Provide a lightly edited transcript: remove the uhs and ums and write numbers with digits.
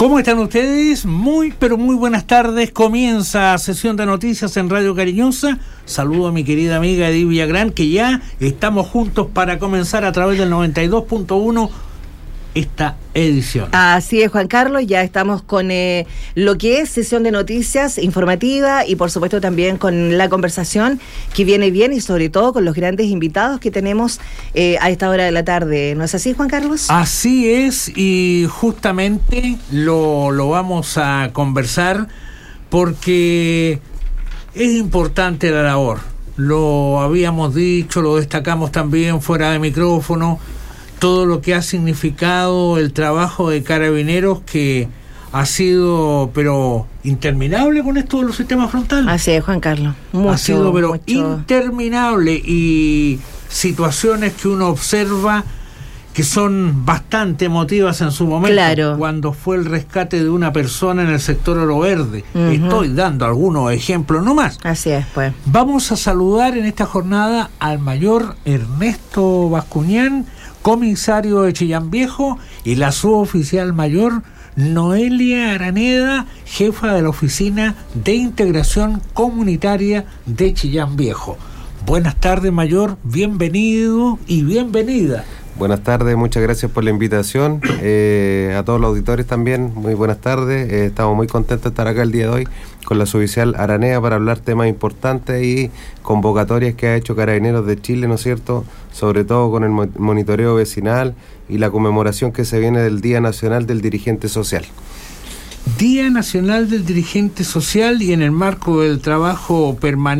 ¿Cómo están ustedes? Muy, pero muy buenas tardes. Comienza sesión de noticias en Radio Cariñosa. Saludo a mi querida amiga Edith Villagrán, que ya estamos juntos para comenzar a través del 92.1 esta edición. Así es, Juan Carlos, ya estamos con lo que es sesión de noticias informativa y por supuesto también con la conversación que viene bien y sobre todo con los grandes invitados que tenemos a esta hora de la tarde. ¿No es así, Juan Carlos? Así es, y justamente lo vamos a conversar porque es importante la labor. Lo habíamos dicho, lo destacamos también fuera de micrófono, todo lo que ha significado el trabajo de Carabineros, que ha sido, pero interminable con esto de los sistemas frontales. Así es, Juan Carlos. Ha sido, pero interminable, y situaciones que uno observa que son bastante emotivas en su momento. Claro. Cuando fue el rescate de una persona en el sector Oro Verde. Uh-huh. Estoy dando algunos ejemplos nomás. Así es, pues. Vamos a saludar en esta jornada al mayor Ernesto Bascuñán, comisario de Chillán Viejo, y la suboficial mayor Noelia Araneda, jefa de la Oficina de Integración Comunitaria de Chillán Viejo. Buenas tardes, mayor, bienvenido y bienvenida. Buenas tardes, muchas gracias por la invitación. A todos los auditores también, muy buenas tardes. Estamos muy contentos de estar acá el día de hoy con la suboficial Araneda para hablar temas importantes y convocatorias que ha hecho Carabineros de Chile, ¿no es cierto? Sobre todo con el monitoreo vecinal y la conmemoración que se viene del Día Nacional del Dirigente Social. Día Nacional del Dirigente Social, y en el marco del trabajo permanente